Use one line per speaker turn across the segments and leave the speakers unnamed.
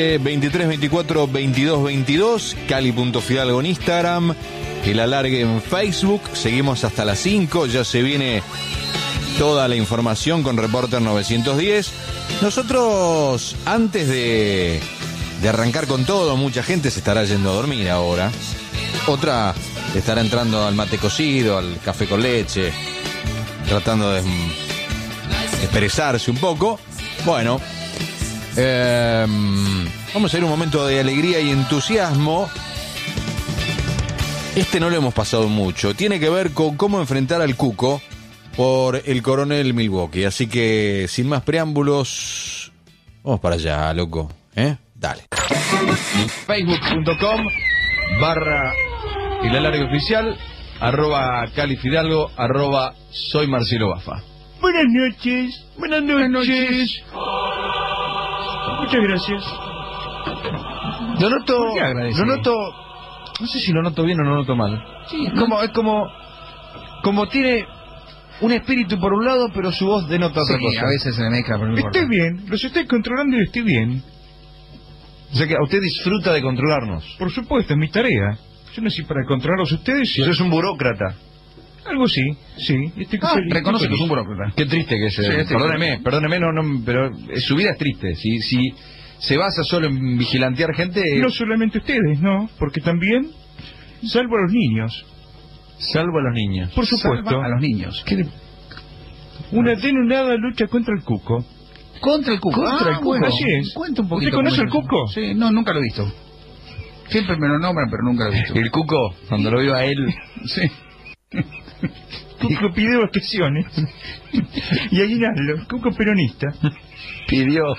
23 24 22 22, Cali.Fidalgo en Instagram, El Alargue en Facebook. Seguimos hasta las 5, ya se viene toda la información con Reporter 910. Nosotros, antes de arrancar con todo, mucha gente se estará yendo a dormir ahora. Otra estará entrando al mate cocido, al café con leche, tratando de expresarse un poco. Bueno, vamos a ir un momento de alegría y entusiasmo. Este no lo hemos pasado mucho. Tiene que ver con cómo enfrentar al Cuco por el Coronel Milwaukee. Así que, sin más preámbulos, vamos para allá, loco. Dale. Facebook.com/El Alargue Oficial, @CaliFidalgo, @soy Marcelo Bafa.
Buenas noches. Buenas noches. Muchas gracias.
Lo noto, no sé si lo noto bien o lo noto mal. Sí, es como tiene un espíritu por un lado, pero su voz denota otra cosa.
A veces se me mezcla, pero no importa.
Estoy bien, los estoy controlando y estoy bien.
O sea que a usted disfruta de controlarnos.
Por supuesto, es mi tarea. Yo nací para controlarlos a ustedes.
Usted es un burócrata.
Algo sí.
Reconoce que es un burócrata.
Qué triste que es. Perdóneme, pero su vida es triste. Si se basa solo en vigilantear gente...
No solamente ustedes, no, porque también salvo a los niños.
Salvo a los niños.
Por supuesto.
Salva a los niños.
Una denunada lucha contra el Cuco.
Contra el Cuco.
Contra el Cuco,
bueno,
así es.
Cuenta un poquito.
¿Usted conoce al Cuco?
Sí, no, nunca lo he visto. Siempre me lo nombran, pero nunca lo he visto.
El Cuco, cuando lo vio a él...
Sí.
Cuco pidió vacaciones. Y aguinaldo, Cuco peronista.
Pidió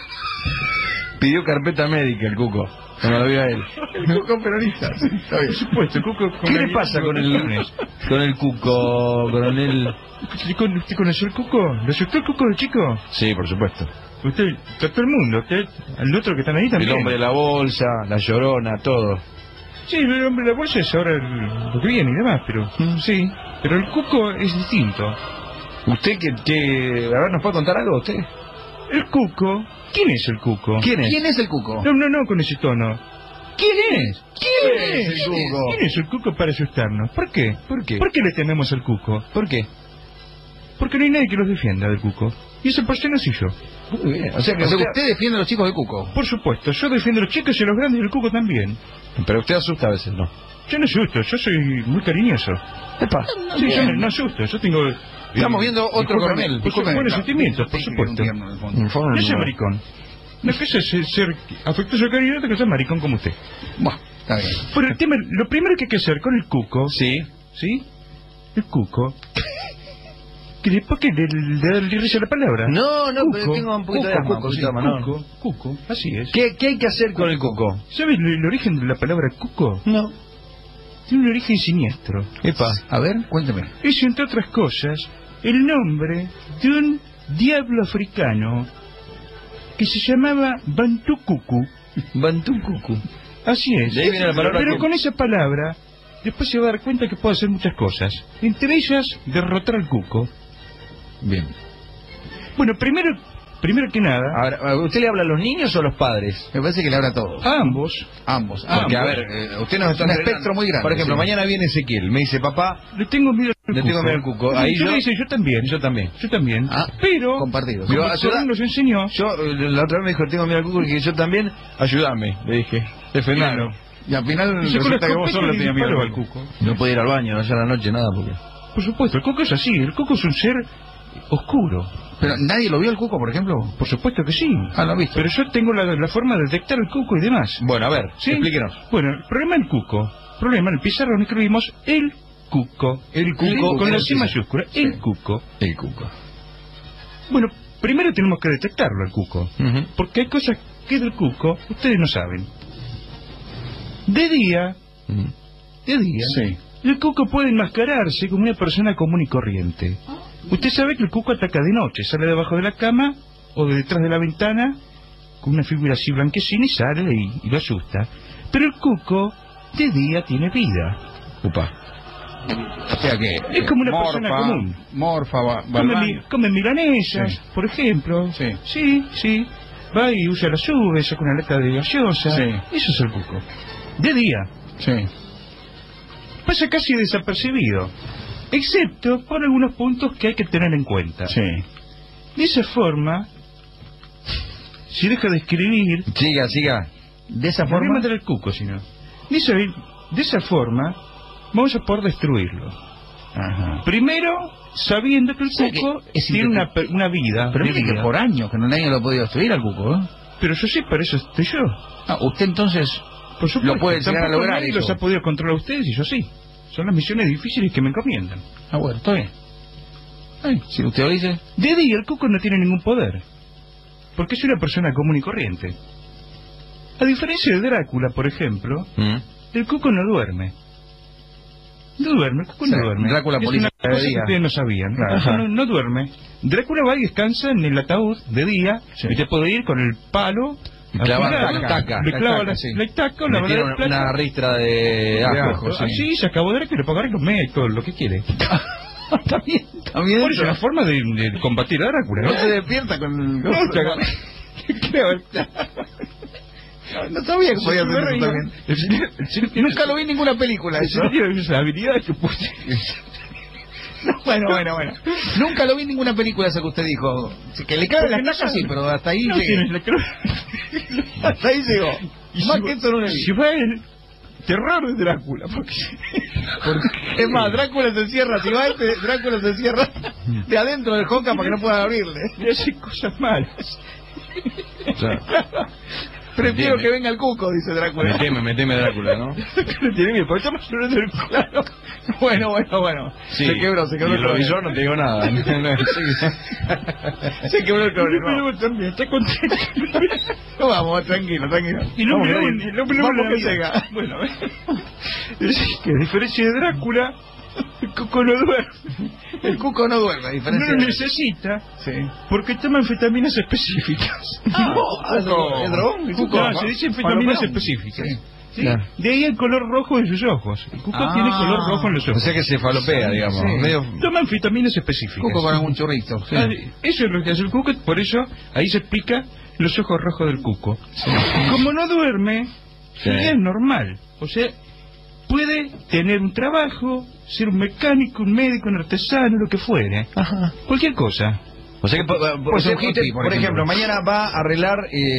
carpeta médica el Cuco, cuando lo vio a él.
El Cuco peronista. Sí, por supuesto, el Cuco...
¿Qué le pasa con el Cuco, coronel?
¿Usted conoció el Cuco? ¿Lo asustó el Cuco de chico?
Sí, por supuesto.
Usted, todo el mundo, usted, al otro que están ahí también.
El hombre de la bolsa, la llorona, todo.
Sí, el hombre de la bolsa es ahora lo que viene y demás, pero sí. Pero el Cuco es distinto.
¿Usted a ver, nos puede contar algo usted?
El Cuco, ¿quién es el Cuco?
¿Quién es el Cuco?
No, con ese tono. ¿Quién es?
¿Quién es el Cuco?
¿Quién es el Cuco para asustarnos? ¿Por qué?
¿Por qué?
¿Por qué le tememos al Cuco?
¿Por qué?
Porque no hay nadie que los defienda del Cuco. Y esa persona soy yo.
Muy bien.
O sea que usted defiende a los chicos del Cuco.
Por supuesto, yo defiendo a los chicos y a los grandes del Cuco también.
Pero usted asusta a veces, ¿no?
Yo no asusto, yo soy muy cariñoso.
Epa.
Sí, yo no asusto, yo tengo...
Estamos viendo otro coronel.
Buenos sentimientos, por supuesto. No soy maricón. Una cosa es ser afectuoso cariñoso, otra cosa es maricón como usted.
Bueno, está bien.
Pero el tema, lo primero que hay que hacer con el Cuco...
Sí.
El Cuco... ¿Por qué le da risa la palabra?
No,
Cuco,
pero tengo un poquito de asma.
Cuco, así es.
¿Qué hay que hacer con el Cuco?
¿Sabes el origen de la palabra Cuco?
No.
Tiene un origen siniestro.
Epa.
A ver, cuénteme.
Es, entre otras cosas, el nombre de un diablo africano que se llamaba Bantu Cucu.
Bantu Cucu.
Así es.
De ahí viene la palabra.
Pero con esa palabra, después se va a dar cuenta que puede hacer muchas cosas. Entre ellas, derrotar al Cuco.
Bien.
Bueno, primero que nada...
Ahora, ¿usted le habla a los niños o a los padres?
Me parece que le habla a todos.
A ambos.
Porque, a ver, usted nos está
un espectro muy grande.
Por ejemplo,
sí.
Mañana viene Ezequiel, me dice, papá...
Le tengo miedo al
Cuco. Ahí
yo le dice, yo también.
Yo también.
Pero...
Compartidos.
Pero
nos enseñó...
Yo, la otra vez me dijo, tengo miedo al Cuco, y yo también, ayúdame, le dije. Defendame.
Claro.
Y al final
resulta que vos solo tenías miedo al Cuco.
No podía ir al baño, no a la noche, nada, porque...
Por supuesto, el Cuco es así. El Cuco es un ser oscuro.
Pero nadie lo vio al Cuco, por ejemplo.
Por supuesto que sí.
Lo visto.
Pero yo tengo la forma de detectar el Cuco y demás.
Bueno, a ver,
¿Sí?
explíquenos.
Bueno, el problema del Cuco. En el pizarrón escribimos el Cuco.
El Cuco.
Con la C mayúscula. El Cuco.
El Cuco.
Bueno, primero tenemos que detectarlo, el Cuco. Porque hay cosas que del Cuco ustedes no saben. De día,
Sí.
el Cuco puede enmascararse como una persona común y corriente. Usted sabe que el Cuco ataca de noche, sale debajo de la cama o de detrás de la ventana con una figura así blanquecina y sale y lo asusta. Pero el Cuco de día tiene vida.
Upa.
O sea que...
Es como una persona común.
Morfa,
Come milanesas, por ejemplo.
Sí.
Sí. va y usa la sube, saca una lata de gaseosa.
Sí.
Eso es el cuco. De día.
Sí.
Pasa casi desapercibido, excepto por algunos puntos que hay que tener en cuenta.
Sí.
De esa forma, si deja de escribir,
Siga.
De esa
me voy a
forma...
mandar el cuco, si no. De esa forma, vamos a poder destruirlo.
Ajá.
Primero, sabiendo que el
O sea
cuco
que es
tiene una vida.
Pero
de
mire que
vida.
por años que nadie lo ha podido destruir al cuco, ¿eh?
Pero yo sí, para eso estoy yo.
Ah, usted entonces
Por supuesto,
lo puede llegar a
tampoco
lograr
nadie
eso.
los ha podido controlar a ustedes y yo sí. Son las misiones difíciles que me encomiendan.
Ah, bueno, está bien. Ay, si usted lo dice...
De día el cuco no tiene ningún poder, porque es una persona común y corriente. A diferencia de Drácula, por ejemplo, el cuco no duerme. No duerme, el cuco no duerme.
Drácula
Es
política
una cosa
de día.
que ustedes no sabían.
Claro.
No duerme. Drácula va y descansa en el ataúd de día,
Sí.
y te puede ir con el palo.
Y clava
afilado,
la estaca.
le clava
La
la
estaca, sí.
la estaca, la
Metieron
bala de plata.
una ristra de ajo.
ajo, sí.
Así se acabó Drácula, para agarrar los médicos, lo que quiere.
Está bien.
Por eso es una forma de combatir a Drácula.
No se despierta con el...
No,
No sabía que podía hacer eso también. Nunca lo vi en ninguna película eso.
Esa habilidad que puse.
Bueno. Nunca lo vi en ninguna película esa que usted dijo. Que le clave la
Porque no
estaca,
sabe.
sí, pero hasta ahí
No
llegué.
tienes la cruz.
Hasta ahí llegó.
Y
Más
si
que
va-
esto no lo vi.
Si va el terror de Drácula, porque...
Es más, Drácula se encierra, si va Drácula se encierra de adentro del Joca para que no pueda abrirle.
Y hace cosas malas.
Prefiero
Meteme.
que venga el cuco, dice Drácula.
Meteme Drácula, ¿no?
Tiene miedo, porque estamos hablando del claro.
Bueno.
Sí.
Se quebró
Y
el
el
problema.
revisor no te digo nada.
Se quebró el problema.
Pero también está contento.
No, vamos, tranquilo.
Y no
Vamos,
me
bien. Vamos que llega.
Bueno, es que a diferencia de Drácula, el cuco no duerme.
El cuco no duerme, a
No
diferencia
lo
de...
necesita
Sí.
porque toma anfetaminas específicas.
¿El dragón? El cuco.
No, se dice anfetaminas
Bueno,
específicas.
sí.
¿Sí?
Claro.
De ahí el color rojo de sus ojos. El cuco tiene color rojo en los
O
ojos.
sea que se falopea, digamos.
Sí.
Medio...
Toma anfetaminas específicas.
Cuco con algún churrito. Sí.
Ah, eso es lo que hace el cuco, por eso ahí se explica los ojos rojos del cuco. Como no duerme,
Sí.
es normal. O sea, puede tener un trabajo, ser un mecánico, un médico, un artesano, lo que fuere.
Ajá.
Cualquier cosa.
O sea que,
Pues un hippie,
por ejemplo, mañana va a arreglar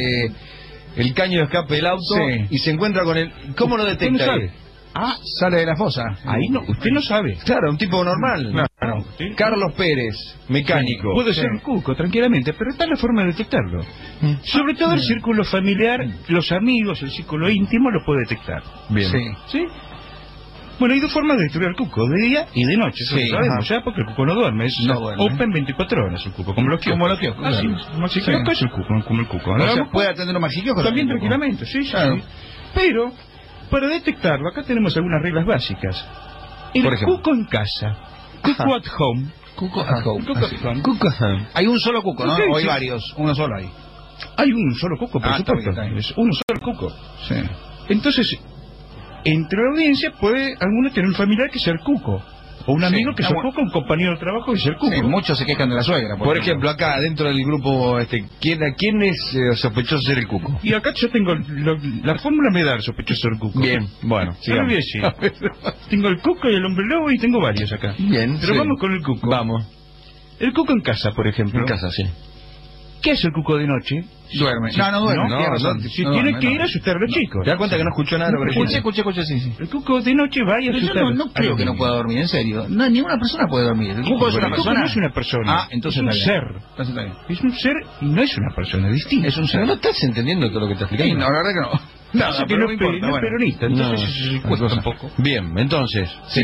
el caño de escape del auto
Sí.
y se encuentra con el... ¿Cómo lo
Usted no
detecta
sabe.
él?
Ah,
Sale de la fosa.
ahí no, usted no sabe.
Claro, un tipo normal.
Claro. Usted-
Carlos Pérez, mecánico.
Puede ser un cuco, tranquilamente, pero está la forma de detectarlo. Sobre todo el círculo familiar, los amigos, el círculo íntimo lo puede detectar.
Bien.
Sí.
¿Sí? Bueno, hay dos formas de destruir al cuco, de día y de noche. Eso
Sí,
lo sabemos
ajá.
ya, porque el cuco no duerme. Es
No duerme.
open 24 horas el cuco, como los kioscos.
Como los kioscos,
Así
claro.
es. Como
Sí.
kiosco es el cuco, como el cuco.
O sea,
Hagamos
puede atender un maxiquio
también tranquilamente, sí, sí,
Claro.
sí. Pero, para detectarlo, acá tenemos algunas reglas básicas. El
Por ejemplo.
cuco en casa, cuco at home.
Cuco at home.
Cuco at home.
Hay un solo cuco, ¿no?
Sí,
O hay
sí.
varios. Uno solo hay.
Hay un solo cuco, por
Ah, está
supuesto.
bien, está bien.
Es uno solo cuco.
Sí.
Entonces, entre la audiencia puede alguno tener un familiar que sea el cuco. O un
Sí,
amigo que
está
sea el
bueno.
cuco, un compañero de trabajo que sea el cuco.
Sí, muchos se quejan de la suegra.
Por ejemplo, acá dentro del grupo, ¿quién es sospechoso de ser el cuco?
Y acá yo tengo la fórmula me da el sospechoso del cuco.
Bien, bueno,
Yo lo voy a decir. Tengo el cuco y el hombre lobo y tengo varios acá.
Bien,
Pero
sí.
vamos con el cuco.
Vamos.
El cuco en casa, por ejemplo.
En casa, sí.
¿Qué hace el cuco de noche?
Duerme. No duerme.
No,
tiene razón.
no,
Si
No
tiene
duerme,
que
no.
ir a asustar a los chicos.
¿Te das cuenta que no escuchó nada de lo que
Escuché,
dijiste?
sí.
El cuco de noche va y
Pero
asusta
yo no creo que no pueda dormir, en serio. No, ninguna persona puede dormir. El cuco es una
El cuco
persona.
no es una persona.
Ah, entonces
es un
está bien.
ser.
Entonces está bien.
Es un ser y no es una persona distinta.
Es un ser.
Pero no estás entendiendo todo lo que te
Sí,
explicando.
no, la verdad que no.
Pasa que
pero
no,
no
es
importa,
no es
bueno.
peronista, entonces
No,
eso se
otra
cuesta
cosa.
un poco.
Bien, entonces.
Sí.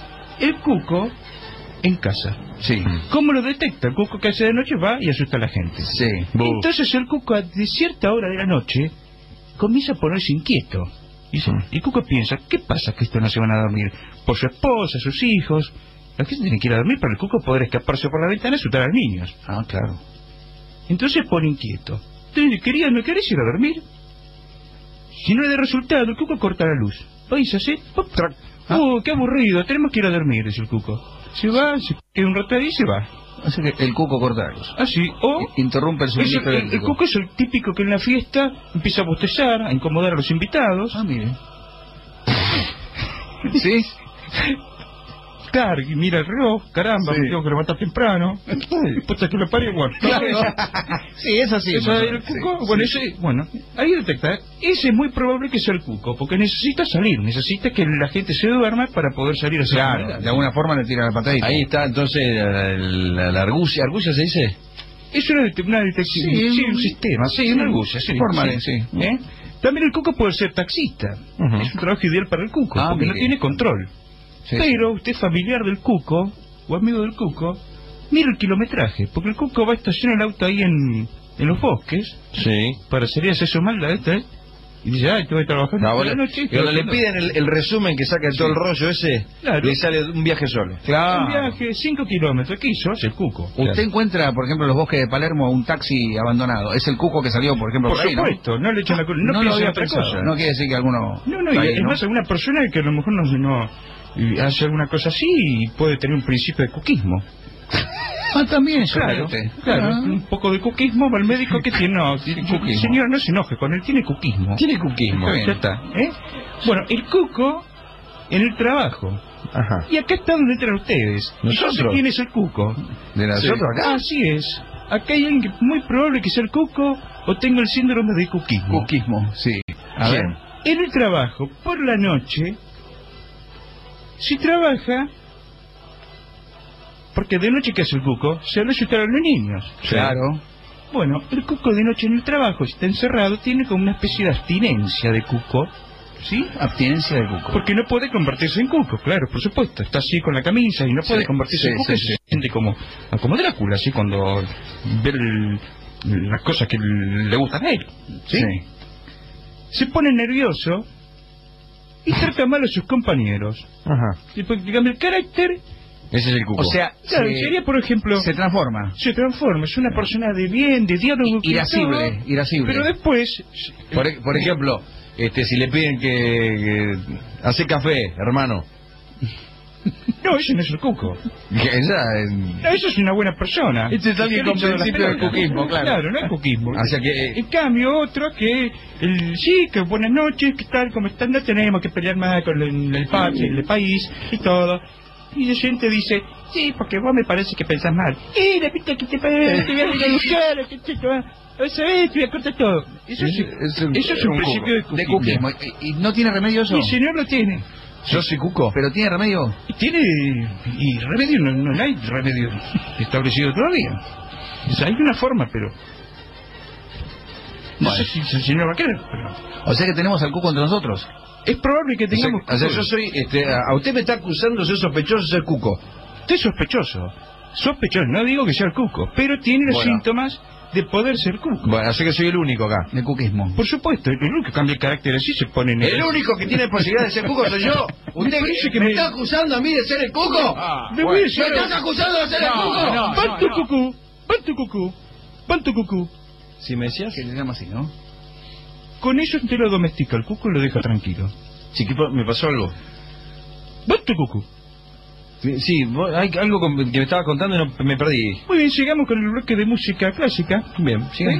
El cuco en casa.
Sí.
¿Cómo lo detecta? El cuco que hace de noche va y asusta a la gente.
Sí.
Entonces el cuco de cierta hora de la noche comienza a ponerse inquieto. Y el cuco piensa, ¿qué pasa que estos no se van a dormir? Por su esposa, sus hijos. La gente tiene que ir a dormir para el cuco poder escaparse por la ventana y asustar a los niños.
Ah, claro.
Entonces pone inquieto. Entonces, ¿no querés ir a dormir? Si no le da resultado, el cuco corta la luz. Oís así, pop, trac. ¡Qué aburrido! Tenemos que ir a dormir, dice el cuco. Se va, se queda un rato ahí y se va.
Así que el cuco corta la luz.
Así, o...
Interrumpe el suministro
el
eléctrico.
cuco es el típico que en la fiesta empieza a bostezar, a incomodar a los invitados.
Ah, mire. ¿Sí?
Claro, y mira el reloj, caramba,
Sí.
me tengo que levantar temprano. Puta que lo parió, bueno.
Sí, es así.
Eso es el cuco, bueno, ahí detecta. Ese es muy probable que sea el cuco, porque necesita salir, necesita que la gente se duerma para poder salir a hacer
Claro,
actividades.
de alguna forma le tira la patadita.
Ahí está entonces la argucia. ¿Argucia se dice?
Es una detección,
Sí,
un sistema, sí, una argucia, sí.
Forma de- sí.
¿Eh? También el cuco puede ser taxista.
Ujú.
Es un trabajo ideal para el cuco,
Ah,
porque no
mire.
tiene control.
Sí,
Pero usted es familiar del cuco, o amigo del cuco, mira el kilometraje, porque el cuco va a estacionar el auto ahí en los bosques,
Sí.
para salir a hacer su maldad, y dice, ay, te voy a trabajar toda la noche.
Y cuando le piden el resumen que saca todo el rollo ese,
Claro.
le sale un viaje solo.
Claro.
Un viaje, 5 kilómetros, ¿qué hizo? Es el cuco.
Usted encuentra, por ejemplo, en los bosques de Palermo un taxi abandonado. Es el cuco que salió, por ejemplo,
Por
ahí, ¿no?
supuesto, no le echan la culpa, no,
lo
piensa en
había
otra
pensado.
cosa.
No quiere decir que alguno...
No,
está
y
ahí,
es más, alguna persona que a lo mejor no hace alguna cosa así y puede tener un principio de cuquismo.
Ah, también,
Claro,
suerte.
claro,
Ah.
un poco de cuquismo, va al médico que tiene, no,
Cuquismo.
señor, no se enoje con él, tiene cuquismo.
Tiene cuquismo.
Está bien.
Ya está, ¿eh? Bueno, el cuco en el trabajo.
Ajá.
Y acá está donde entran ustedes.
¿Nosotros?
Entonces, ¿quién es el cuco?
¿De nosotros acá?
Así es. Acá hay alguien que muy probable que sea el cuco o tenga el síndrome de cuquismo.
Cuquismo, sí. A
¿Quién?
ver.
En el trabajo, por la noche, si trabaja, porque de noche, ¿qué hace el cuco? Se va a asustar a los niños.
Claro.
Bueno, el cuco de noche en el trabajo, si está encerrado, tiene como una especie de abstinencia de cuco, ¿sí?
Abstinencia de cuco.
Porque no puede convertirse en cuco, claro, por supuesto. Está así con la camisa y no puede
Sí,
convertirse
sí,
en cuco
sí,
y
sí.
se siente como Drácula, así cuando ve las cosas que le gustan a él, ¿sí? Se pone nervioso y trata mal a sus compañeros.
Ajá.
Y porque cambia el carácter,
Ese es el cuco.
O sea,
claro, sería, por ejemplo,
se transforma.
se transforma, es una persona de bien, de diálogo, y
Irascible,
todo,
irascible.
pero después,
Por ejemplo, si le piden que hace café, hermano.
no, ese no es el cuco.
Que esa,
No, eso es una buena persona.
Este es alguien
Que le
con
echa las
principio de
pelotas.
cuquismo, claro.
Claro, no es cuquismo.
o sea que
En cambio, otro que, sí, que buenas noches, ¿qué tal? ¿Cómo están? No tenemos que pelear más con el patio, el país y todo. Y la gente dice, sí, porque vos me parece que pensás mal. Y la pita que te parece, te voy a denunciar, que te va te voy a cortar todo. Eso es un principio
De cuquismo. ¿Y no tiene remedio eso?
Y el señor lo tiene.
yo soy cuco.
¿Pero tiene remedio?
Y tiene, y remedio, no hay remedio establecido todavía. O sea, hay una forma, pero... No sé si el señor va a querer, pero...
O sea que tenemos al cuco entre nosotros.
Es probable que tengamos...
O sea, yo soy, a usted me está acusando de ser sospechoso de ser cuco.
Usted es sospechoso. Sospechoso, no digo que sea el cuco, pero tiene los
Bueno.
síntomas de poder ser cuco.
Bueno, así que soy el único acá.
De cuquismo.
Por supuesto, el único que cambia el carácter así se pone en
El único que tiene posibilidad de ser cuco soy yo. ¿Usted
parece que
me
me-
está acusando a mí de ser el cuco?
Me voy a
¿Me
decir...
estás acusando de ser el cuco?
¡Van tu cucú! ¡Van tu cucú! ¡Van tu cucú!
Si me decías...
Que se llama así, ¿no?
Con eso usted lo domestica, el cuco y lo deja tranquilo.
Sí, me pasó algo.
¡Van tu cucú!
Sí, hay algo que me estaba contando y me perdí.
Muy bien, llegamos con el bloque de música clásica.
Bien, sigue.